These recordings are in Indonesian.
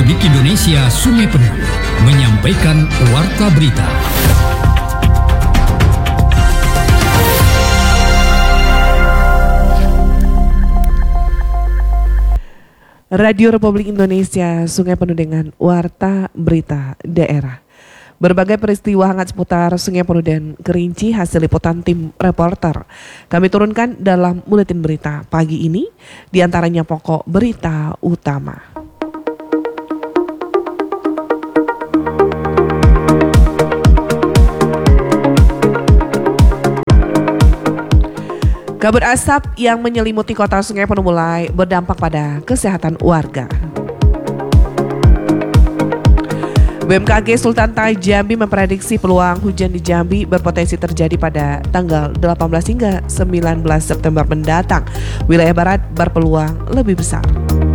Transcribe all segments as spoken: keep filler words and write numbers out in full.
Republik Indonesia Sungai Penuh menyampaikan Warta Berita. Radio Republik Indonesia Sungai Penuh dengan Warta Berita Daerah. Berbagai peristiwa hangat seputar Sungai Penuh dan Kerinci hasil liputan tim reporter kami turunkan dalam Buletin Berita pagi ini, diantaranya pokok berita utama. Kabut asap yang menyelimuti kota Sungai Penuh mulai berdampak pada kesehatan warga. B M K G Sultan Toha Jambi memprediksi peluang hujan di Jambi berpotensi terjadi pada tanggal delapan belas hingga sembilan belas September mendatang. Wilayah barat berpeluang lebih besar.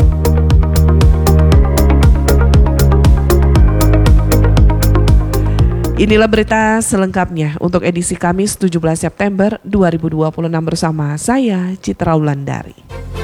Inilah berita selengkapnya untuk edisi Kamis tujuh belas September dua ribu dua puluh enam bersama saya Citra Wulandari.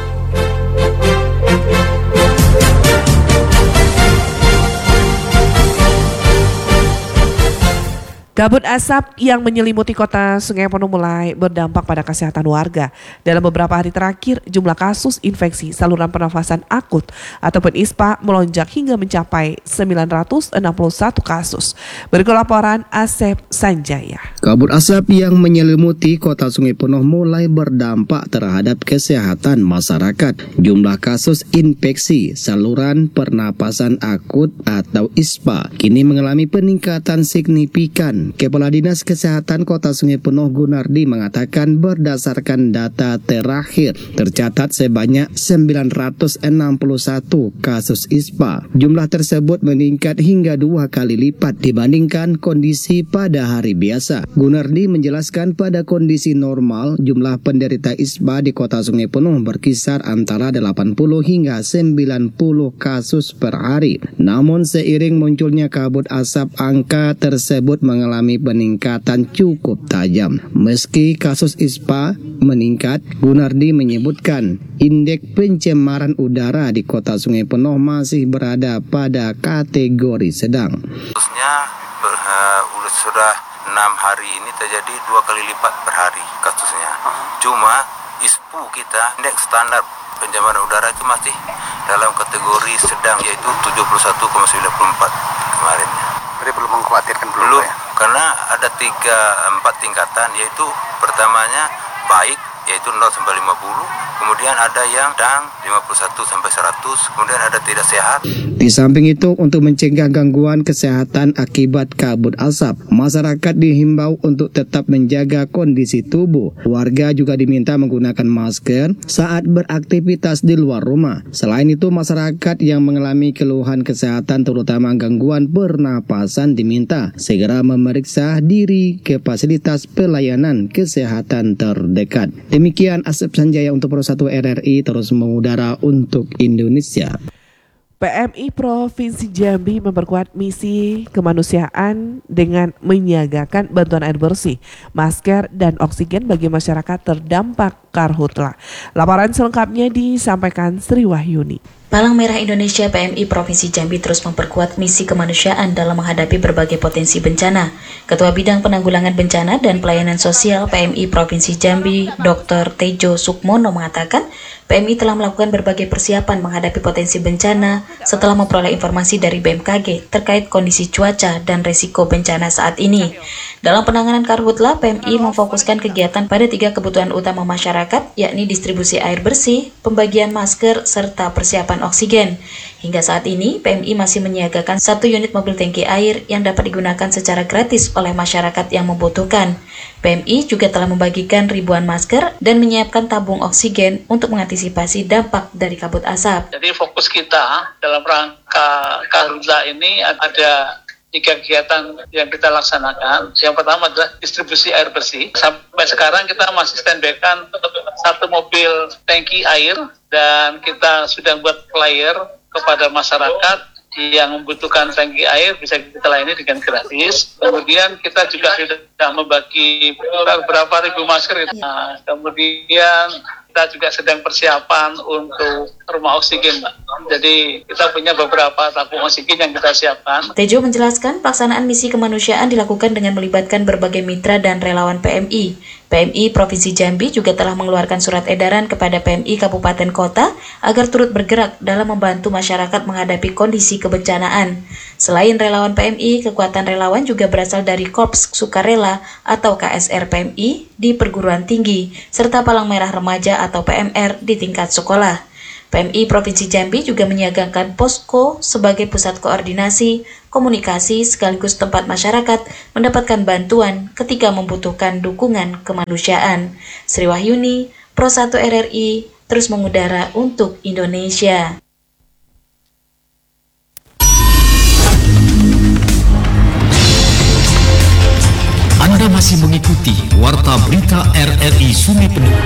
Kabut asap yang menyelimuti kota Sungai Penuh mulai berdampak pada kesehatan warga. Dalam beberapa hari terakhir, jumlah kasus infeksi saluran pernafasan akut ataupun I S P A melonjak hingga mencapai sembilan ratus enam puluh satu kasus. Berikut laporan Asep Sanjaya. Kabut asap yang menyelimuti kota Sungai Penuh mulai berdampak terhadap kesehatan masyarakat. Jumlah kasus infeksi saluran pernapasan akut atau I S P A kini mengalami peningkatan signifikan. Kepala Dinas Kesehatan Kota Sungai Penuh Gunardi mengatakan berdasarkan data terakhir tercatat sebanyak sembilan ratus enam puluh satu kasus I S P A. Jumlah tersebut meningkat hingga dua kali lipat dibandingkan kondisi pada hari biasa. Gunardi menjelaskan pada kondisi normal jumlah penderita I S P A di Kota Sungai Penuh berkisar antara delapan puluh hingga sembilan puluh kasus per hari. Namun seiring munculnya kabut asap, angka tersebut mengalami mengalami peningkatan cukup tajam. Meski kasus I S P A meningkat, Gunardi menyebutkan indeks pencemaran udara di Kota Sungai Penuh masih berada pada kategori sedang. Kasusnya ber, uh, sudah enam hari ini terjadi dua kali lipat per hari kasusnya. Cuma I S P U kita indeks standar pencemaran udara itu masih dalam kategori sedang, yaitu tujuh puluh satu koma sembilan empat kemarinnya. Jadi belum mengkhawatirkan belum, belum ya? Karena ada tiga empat tingkatan, yaitu pertamanya baik, yaitu nol sampai lima puluh, kemudian ada yang sedang lima puluh satu sampai seratus, kemudian ada tidak sehat. Di samping itu, untuk mencegah gangguan kesehatan akibat kabut asap, masyarakat dihimbau untuk tetap menjaga kondisi tubuh. Warga juga diminta menggunakan masker saat beraktivitas di luar rumah. Selain itu, masyarakat yang mengalami keluhan kesehatan terutama gangguan pernapasan diminta segera memeriksa diri ke fasilitas pelayanan kesehatan terdekat. Demikian Asep Sanjaya untuk Pro satu R R I terus mengudara untuk Indonesia. P M I Provinsi Jambi memperkuat misi kemanusiaan dengan menyiagakan bantuan air bersih, masker, dan oksigen bagi masyarakat terdampak karhutla. Laporan selengkapnya disampaikan Sri Wahyuni. Palang Merah Indonesia P M I Provinsi Jambi terus memperkuat misi kemanusiaan dalam menghadapi berbagai potensi bencana. Ketua Bidang Penanggulangan Bencana dan Pelayanan Sosial P M I Provinsi Jambi, Doktor Tejo Sukmono mengatakan, P M I telah melakukan berbagai persiapan menghadapi potensi bencana setelah memperoleh informasi dari B M K G terkait kondisi cuaca dan resiko bencana saat ini. Dalam penanganan karhutla, P M I memfokuskan kegiatan pada tiga kebutuhan utama masyarakat, yakni distribusi air bersih, pembagian masker, serta persiapan oksigen. Hingga saat ini, P M I masih menyiagakan satu unit mobil tangki air yang dapat digunakan secara gratis oleh masyarakat yang membutuhkan. P M I juga telah membagikan ribuan masker dan menyiapkan tabung oksigen untuk mengantisipasi dampak dari kabut asap. Jadi fokus kita dalam rangka karhutla ini ada tiga kegiatan yang kita laksanakan. Yang pertama adalah distribusi air bersih. Sampai sekarang kita masih standby-kan satu mobil tangki air dan kita sudah buat flyer kepada masyarakat yang membutuhkan tangki air bisa kita layani dengan gratis. Kemudian kita juga sudah membagi beberapa ribu masker. Nah, kemudian kita juga sedang persiapan untuk rumah oksigen, Mbak. Jadi kita punya beberapa tabung oksigen yang kita siapkan. Tejo menjelaskan pelaksanaan misi kemanusiaan dilakukan dengan melibatkan berbagai mitra dan relawan P M I. P M I Provinsi Jambi juga telah mengeluarkan surat edaran kepada P M I Kabupaten Kota agar turut bergerak dalam membantu masyarakat menghadapi kondisi kebencanaan. Selain relawan P M I, kekuatan relawan juga berasal dari Korps Sukarela atau K S R P M I di perguruan tinggi, serta Palang Merah Remaja atau P M R di tingkat sekolah. P M I Provinsi Jambi juga menyiagakan posko sebagai pusat koordinasi, komunikasi sekaligus tempat masyarakat mendapatkan bantuan ketika membutuhkan dukungan kemanusiaan. Sri Wahyuni, Pro satu R R I, terus mengudara untuk Indonesia. Anda masih mengikuti Warta Berita R R I Sungai Penuh.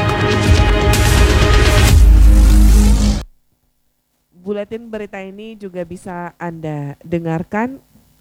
Buletin berita ini juga bisa Anda dengarkan,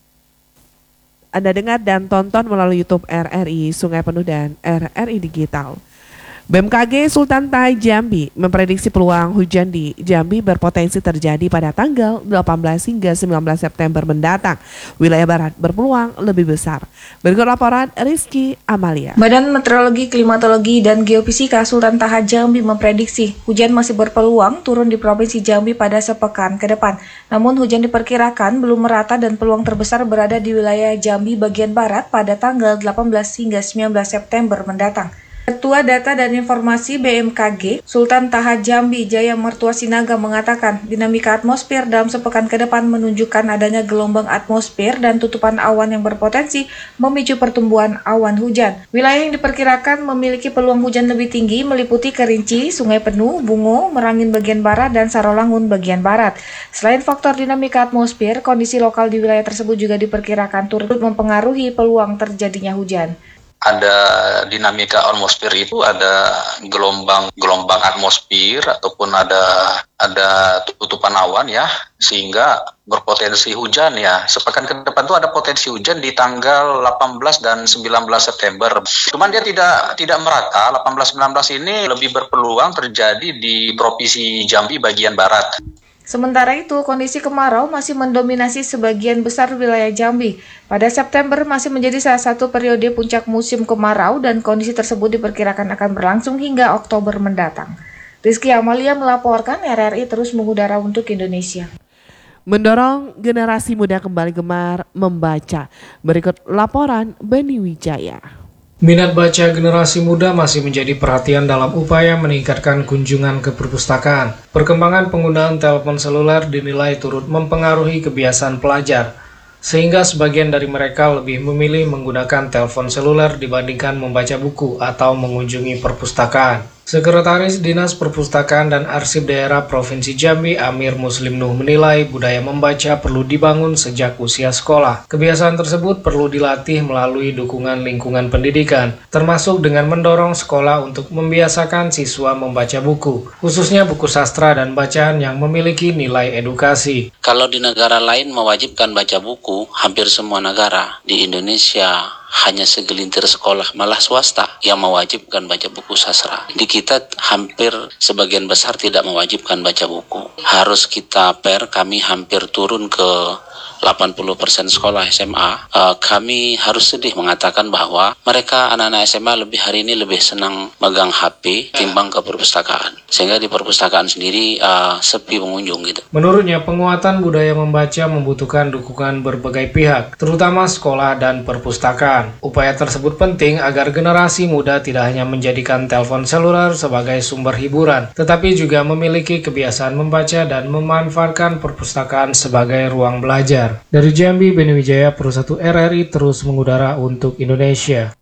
Anda dengar dan tonton melalui YouTube R R I Sungai Penuh dan R R I Digital. B M K G Sultan Toha Jambi memprediksi peluang hujan di Jambi berpotensi terjadi pada tanggal delapan belas hingga sembilan belas September mendatang. Wilayah barat berpeluang lebih besar. Berikut laporan Rizky Amalia. Badan Meteorologi, Klimatologi, dan Geofisika Sultan Toha Jambi memprediksi hujan masih berpeluang turun di Provinsi Jambi pada sepekan ke depan. Namun hujan diperkirakan belum merata dan peluang terbesar berada di wilayah Jambi bagian barat pada tanggal delapan belas hingga sembilan belas September mendatang. Ketua Data dan Informasi B M K G, Sultan Toha Jambi Jaya Mertua Sinaga mengatakan dinamika atmosfer dalam sepekan ke depan menunjukkan adanya gelombang atmosfer dan tutupan awan yang berpotensi memicu pertumbuhan awan hujan. Wilayah yang diperkirakan memiliki peluang hujan lebih tinggi meliputi Kerinci, Sungai Penuh, Bungo, Merangin bagian barat, dan Sarolangun bagian barat. Selain faktor dinamika atmosfer, kondisi lokal di wilayah tersebut juga diperkirakan turut mempengaruhi peluang terjadinya hujan. Ada dinamika atmosfer itu ada gelombang gelombang atmosfer ataupun ada ada tutupan awan ya, sehingga berpotensi hujan ya. Sepekan ke depan tuh ada potensi hujan di tanggal delapan belas dan sembilan belas September. Cuman dia tidak tidak merata. delapan belas sembilan belas ini lebih berpeluang terjadi di Provinsi Jambi bagian barat. Sementara itu, kondisi kemarau masih mendominasi sebagian besar wilayah Jambi. Pada September masih menjadi salah satu periode puncak musim kemarau dan kondisi tersebut diperkirakan akan berlangsung hingga Oktober mendatang. Rizky Amalia melaporkan, R R I terus mengudara untuk Indonesia. Mendorong generasi muda kembali gemar membaca. Berikut laporan Beni Wijaya. Minat baca generasi muda masih menjadi perhatian dalam upaya meningkatkan kunjungan ke perpustakaan. Perkembangan penggunaan telepon seluler dinilai turut mempengaruhi kebiasaan pelajar, sehingga sebagian dari mereka lebih memilih menggunakan telepon seluler dibandingkan membaca buku atau mengunjungi perpustakaan. Sekretaris Dinas Perpustakaan dan Arsip Daerah Provinsi Jambi, Amir Muslim Nuh, menilai budaya membaca perlu dibangun sejak usia sekolah. Kebiasaan tersebut perlu dilatih melalui dukungan lingkungan pendidikan, termasuk dengan mendorong sekolah untuk membiasakan siswa membaca buku, khususnya buku sastra dan bacaan yang memiliki nilai edukasi. Kalau di negara lain mewajibkan baca buku, hampir semua negara di Indonesia hanya segelintir sekolah, malah swasta, yang mewajibkan baca buku sastra. Di kita hampir sebagian besar tidak mewajibkan baca buku. Harus kita per, kami hampir turun ke delapan puluh persen sekolah S M A. Uh, kami harus sedih mengatakan bahwa mereka anak-anak S M A lebih hari ini lebih senang megang H P timbang ke perpustakaan. Sehingga di perpustakaan sendiri uh, sepi pengunjung gitu. Menurutnya, penguatan budaya membaca membutuhkan dukungan berbagai pihak, terutama sekolah dan perpustakaan. Upaya tersebut penting agar generasi muda tidak hanya menjadikan telepon seluler sebagai sumber hiburan, tetapi juga memiliki kebiasaan membaca dan memanfaatkan perpustakaan sebagai ruang belajar. Dari Jambi, Beni Wijaya, Pro satu R R I terus mengudara untuk Indonesia.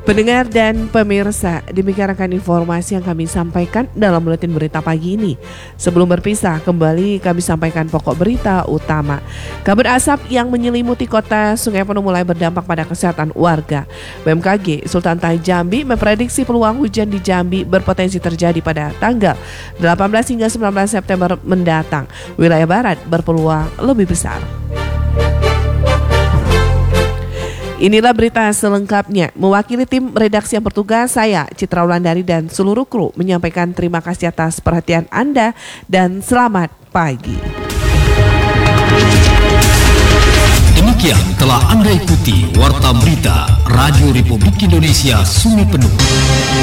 Pendengar dan pemirsa, demikian informasi yang kami sampaikan dalam buletin berita pagi ini. Sebelum berpisah, kembali kami sampaikan pokok berita utama. Kabut asap yang menyelimuti kota Sungai Penuh mulai berdampak pada kesehatan warga. B M K G Sultan Taha Jambi memprediksi peluang hujan di Jambi berpotensi terjadi pada tanggal delapan belas hingga sembilan belas September mendatang. Wilayah barat berpeluang lebih besar. Inilah berita selengkapnya. Mewakili tim redaksi yang bertugas, saya Citra Wulandari dan seluruh kru menyampaikan terima kasih atas perhatian Anda dan selamat pagi. Demikian telah Anda ikuti Warta Berita Radio Republik Indonesia Sungai Penuh.